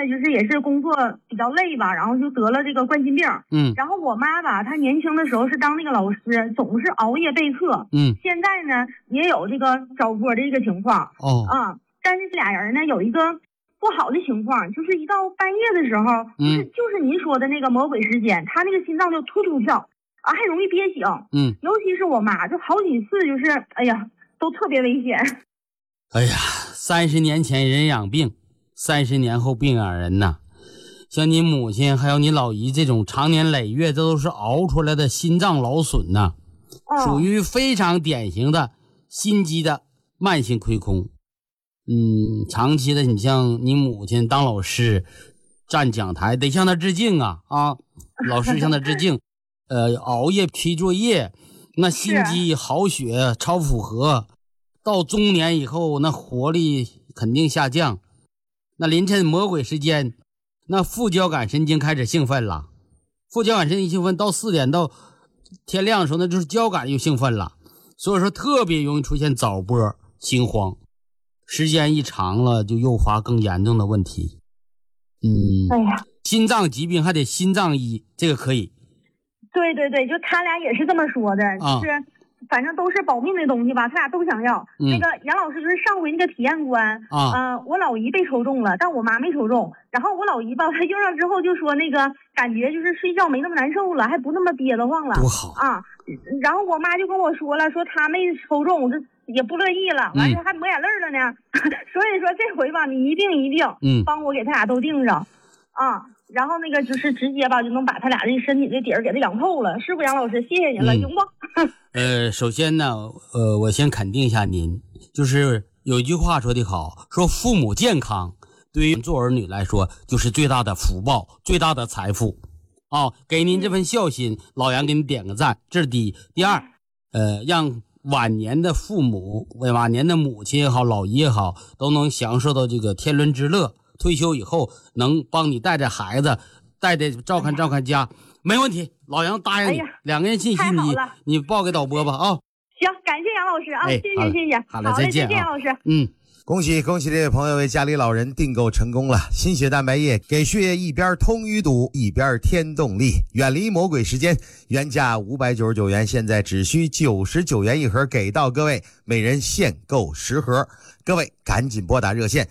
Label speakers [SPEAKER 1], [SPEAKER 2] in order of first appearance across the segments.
[SPEAKER 1] 就是也是工作比较累吧，然后就得了这个冠心病。然后我妈吧，她年轻的时候是当那个老师，总是熬夜备课。现在呢也有这个早播的这个情况。但是俩人呢有一个不好的情况，就是一到半夜的时候，就是您说的那个魔鬼时间，她那个心脏就突突跳啊，还容易憋醒。尤其是我妈，就好几次就是哎呀，都特别危险。
[SPEAKER 2] 哎呀，30年前人养病，30年后病养人呐。像你母亲还有你老姨这种长年累月，这都是熬出来的心脏劳损呐，属于非常典型的心肌的慢性亏空。长期的，你像你母亲当老师，站讲台得向她致敬啊！老师向她致敬。熬夜批作业，那心肌耗血超负荷，到中年以后那活力肯定下降。那凌晨魔鬼时间，那副交感神经开始兴奋了，副交感神经兴奋到4点到天亮的时候，那就是交感又兴奋了，所以说特别容易出现早波心慌，时间一长了就诱发更严重的问题。
[SPEAKER 1] 哎呀，
[SPEAKER 2] 心脏疾病还得心脏医，这个可以。
[SPEAKER 1] 对对对，就他俩也是这么说的，就是反正都是保命的东西吧，他俩都想要。那个杨老师就是上回那个体验官我老姨被抽中了，但我妈没抽中。然后我老姨吧，她用上之后就说那个感觉就是睡觉没那么难受了，还不那么憋得慌了，
[SPEAKER 2] 多好
[SPEAKER 1] 啊！然后我妈就跟我说了，说她没抽中，这也不乐意了，完事还抹眼泪了呢。所以说这回吧，你一定帮我给他俩都定上啊。然后那个就是直接吧，就能把他俩这身体的底儿给他养透了，是不杨老师？谢谢您了，行不？
[SPEAKER 2] 首先呢，我先肯定一下您，就是有一句话说得好，说父母健康对于做儿女来说就是最大的福报，最大的财富给您这份孝心，老杨给你点个赞，这是第一。第二，让晚年的父母、晚年的母亲也好，老姨也好，都能享受到这个天伦之乐。退休以后能帮你带孩子，照看家，没问题。老杨答应你，2个人信息你报给导播吧啊。
[SPEAKER 1] 行，感谢杨老师啊，谢谢。
[SPEAKER 2] 好了，再见
[SPEAKER 1] 杨老师。
[SPEAKER 3] 恭喜这位朋友为家里老人订购成功了，心血蛋白液给血液一边通淤堵一边添动力，远离魔鬼时间，原价599元，现在只需99元一盒给到各位，每人限购10盒。各位赶紧拨打热线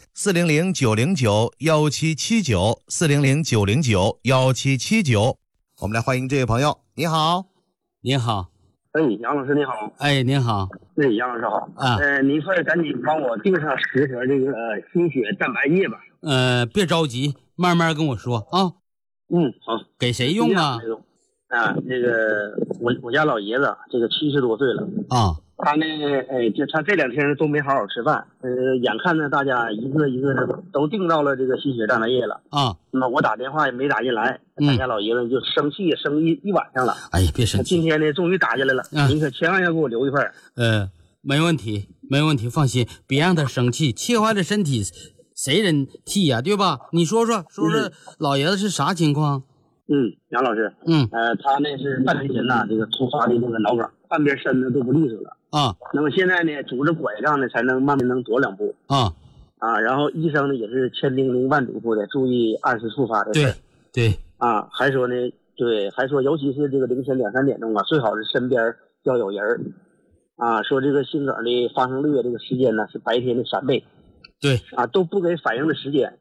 [SPEAKER 3] 400-909-1779 400-909-1779。我们来欢迎这位朋友。你好。
[SPEAKER 2] 您好。
[SPEAKER 4] 杨老师你好。
[SPEAKER 2] 您好。
[SPEAKER 4] 对，杨老师好。您快赶紧帮我订上10盒这个心血蛋白液吧。
[SPEAKER 2] 别着急，慢慢跟我说啊。
[SPEAKER 4] 好。
[SPEAKER 2] 给谁用啊？
[SPEAKER 4] 这个我家老爷子这个70多岁了啊。他呢，他这2天都没好好吃饭，眼看着大家一个一个的都订到了这个心血蛋白液了啊。那么我打电话也没打进来，咱家老爷子就生气，生一晚上了。
[SPEAKER 2] 哎呀，别生气！
[SPEAKER 4] 今天呢，终于打进来了，您可千万要给我留一份。
[SPEAKER 2] 没问题，放心，别让他生气，气坏了身体，谁人替呀，对吧？你说说，老爷子是啥情况？
[SPEAKER 4] 杨老师，他呢是半年前呐，这个突发的那个脑梗，半边身子都不利索了啊。那么现在呢，拄着拐杖呢，才能慢慢能踱2步啊。然后医生呢也是千叮咛万嘱咐的，注意2次复发的事。
[SPEAKER 2] 对
[SPEAKER 4] 啊，还说呢，还说尤其是这个凌晨2、3点钟啊，最好是身边要有人啊。说这个心梗的发生率这个时间呢是白天的3倍。
[SPEAKER 2] 对
[SPEAKER 4] 啊，都不给反应的时间。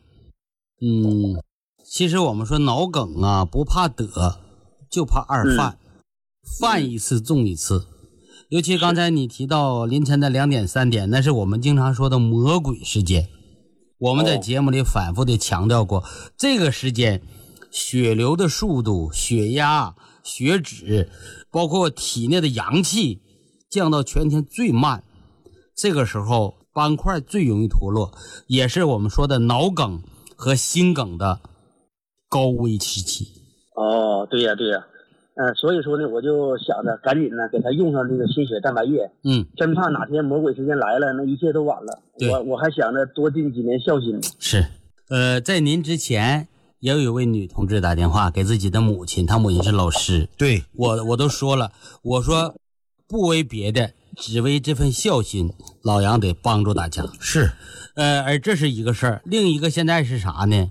[SPEAKER 2] 其实我们说脑梗啊，不怕得，就怕2犯，犯一次中一次。尤其刚才你提到凌晨的2点3点，那是我们经常说的魔鬼时间。我们在节目里反复的强调过，这个时间血流的速度、血压、血脂，包括体内的阳气降到全天最慢，这个时候斑块最容易脱落，也是我们说的脑梗和心梗的高危时期。
[SPEAKER 4] 对呀，所以说呢，我就想着赶紧呢给他用上这个心血蛋白液。真怕哪天魔鬼时间来了，那一切都晚了。我还想着多尽几年孝心。
[SPEAKER 2] 是，在您之前也有一位女同志打电话给自己的母亲，她母亲是老师。
[SPEAKER 3] 对，
[SPEAKER 2] 我都说了，我说不为别的，只为这份孝心，老杨得帮助大家。
[SPEAKER 3] 是，
[SPEAKER 2] 而这是一个事儿，另一个现在是啥呢？